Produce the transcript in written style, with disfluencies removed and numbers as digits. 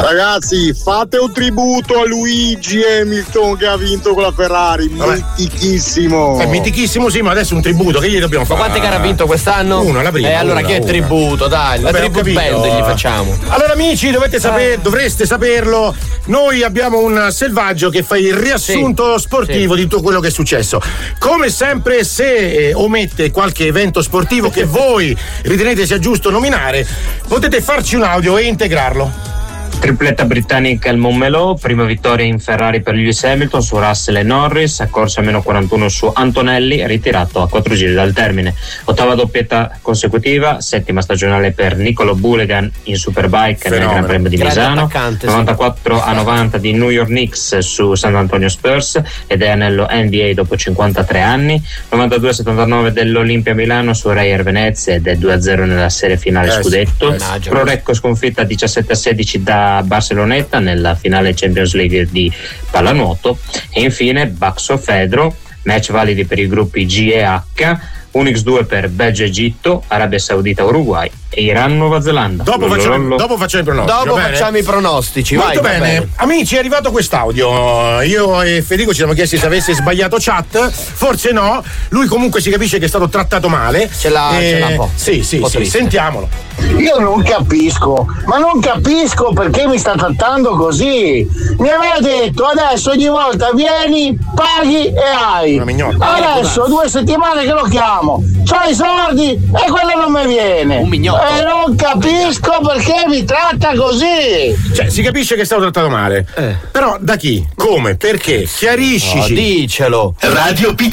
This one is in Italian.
Ragazzi, fate un tributo a Luigi Hamilton che ha vinto con la Ferrari. Mitichissimo. Mitichissimo, sì, ma adesso un tributo, che gli dobbiamo fare? Ma quante gare ha vinto quest'anno? Una, la prima. Allora che è tributo, dai, la tribute band gli facciamo. Allora amici, dovreste saperlo, noi abbiamo un selvaggio che fa il riassunto sportivo di tutto quello che è successo. Come sempre, se omette qualche evento sportivo che voi ritenete sia giusto nominare, potete farci un audio e integrarlo. Tripletta britannica al Montmeló, prima vittoria in Ferrari per Lewis Hamilton su Russell e Norris, accorsa a meno 41 su Antonelli, ritirato a 4 giri dal termine. Ottava doppietta consecutiva, settima stagionale per Nicolo Bulligan in Superbike nel Gran Premio di Misano, 94-90 di New York Knicks su San Antonio Spurs ed è anello NBA dopo 53 anni, 92-79 dell'Olimpia Milano su Reyer Venezia ed è 2-0 nella serie finale scudetto. Pro Recco sconfitta 17-16 da Barceloneta nella finale Champions League di pallanuoto e infine Baxo Fedro, match validi per i gruppi G e H, Unix 2 per Belgio e Egitto, Arabia Saudita Uruguay e Iran Nuova Zelanda. Dopo facciamo i pronostici. Molto bene. Amici, è arrivato quest'audio. Io e Federico ci siamo chiesti se avesse sbagliato chat, forse no. Lui comunque si capisce che è stato trattato male. Ce l'ha un po'. Sì, sentiamolo. Io non capisco perché mi sta trattando così. Mi aveva detto adesso ogni volta vieni, paghi e hai. Adesso 2 settimane che lo chiamo, c'ho i soldi e quello non mi viene. Un mignotto. E non capisco perché mi tratta così. Cioè, si capisce che è stato trattato male. Però da chi? Come? Perché? Chiariscici. Dicelo. Radio PK